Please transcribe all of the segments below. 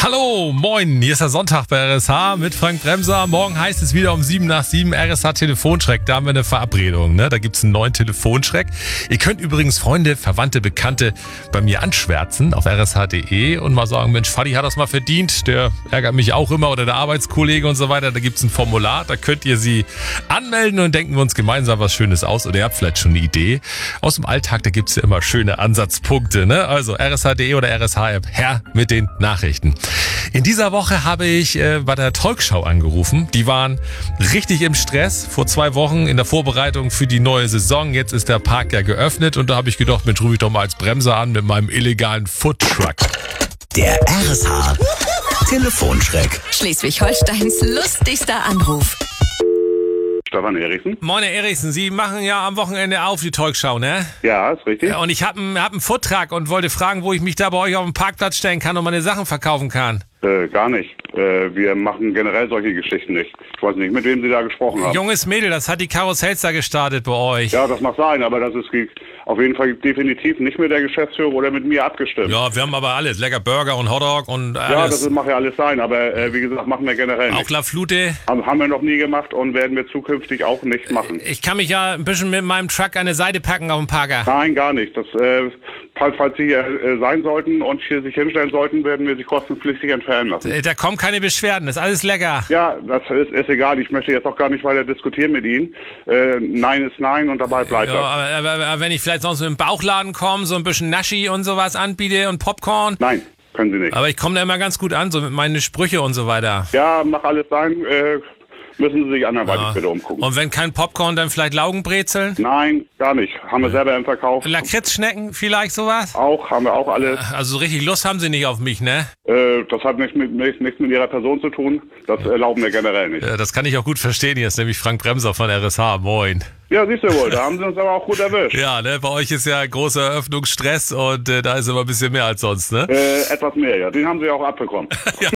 Hallo, moin, hier ist der Sonntag bei RSH mit Frank Bremser. Morgen heißt es wieder um 7 nach 7 RSH Telefonschreck. Da haben wir eine Verabredung, ne? Da gibt's einen neuen Telefonschreck. Ihr könnt übrigens Freunde, Verwandte, Bekannte bei mir anschwärzen auf rsh.de und mal sagen, Mensch, Fadi hat das mal verdient, der ärgert mich auch immer oder der Arbeitskollege und so weiter. Da gibt's ein Formular, da könnt ihr sie anmelden und denken wir uns gemeinsam was Schönes aus. Oder ihr habt vielleicht schon eine Idee aus dem Alltag, da gibt's ja immer schöne Ansatzpunkte, ne? Also rsh.de oder RSH-App, her mit den Nachrichten. In dieser Woche habe ich bei der Talkshow angerufen. Die waren richtig im Stress vor 2 Wochen in der Vorbereitung für die neue Saison. Jetzt ist der Park ja geöffnet und da habe ich gedacht, Mensch, rufe ich doch mal als Bremser an mit meinem illegalen Foodtruck. Der RSH Telefonschreck. Schleswig-Holsteins lustigster Anruf. Stefan Erichsen. Moin, Herr Erichsen, Sie machen ja am Wochenende auf die Talkshow, ne? Ja, ist richtig. Und ich hab einen Foodtruck und wollte fragen, wo ich mich da bei euch auf dem Parkplatz stellen kann und meine Sachen verkaufen kann. Gar nicht. Wir machen generell solche Geschichten nicht. Ich weiß nicht, mit wem Sie da gesprochen haben. Junges Mädel, das hat die Karussells da gestartet bei euch. Ja, das mag sein, aber das ist auf jeden Fall definitiv nicht mit der Geschäftsführung oder mit mir abgestimmt. Ja, wir haben aber alles. Lecker Burger und Hotdog und alles. Ja, das mag ja alles sein, aber wie gesagt, machen wir generell nicht. Auch La Flute. Haben wir noch nie gemacht und werden wir zukünftig auch nicht machen. Ich kann mich ja ein bisschen mit meinem Truck an der Seite packen auf dem Parker. Nein, gar nicht. Das, falls Sie hier sein sollten und hier sich hinstellen sollten, werden wir Sie kostenpflichtig entfernen lassen. Da kommen keine Beschwerden, ist alles lecker. Ja, das ist egal. Ich möchte jetzt auch gar nicht weiter diskutieren mit Ihnen. Nein ist nein und dabei bleibt das. Ja, aber wenn ich vielleicht sonst mit dem Bauchladen komme, so ein bisschen Naschi und sowas anbiete und Popcorn. Nein, können Sie nicht. Aber ich komme da immer ganz gut an, so mit meinen Sprüche und so weiter. Ja, mach alles sein. Müssen Sie sich anderweitig bitte umgucken. Und wenn kein Popcorn, dann vielleicht Laugenbrezeln? Nein, gar nicht. Haben wir selber im Verkauf. Lakritzschnecken vielleicht sowas? Auch, haben wir auch alles. Also so richtig Lust haben Sie nicht auf mich, ne? Das hat nichts mit Ihrer Person zu tun. Das erlauben wir generell nicht. Das kann ich auch gut verstehen. Hier ist nämlich Frank Bremser von RSH. Moin. Ja, siehst du wohl. Da haben Sie uns aber auch gut erwischt. Ja, ne? Bei euch ist ja großer Eröffnungsstress und da ist immer ein bisschen mehr als sonst, ne? Etwas mehr, ja. Den haben Sie auch abbekommen. Ja.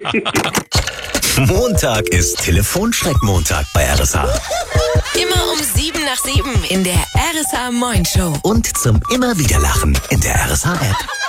Montag ist Telefonschreck-Montag bei RSH. Immer um 7 nach 7 in der RSH Moin Show. Und zum immer wieder Lachen in der RSH-App.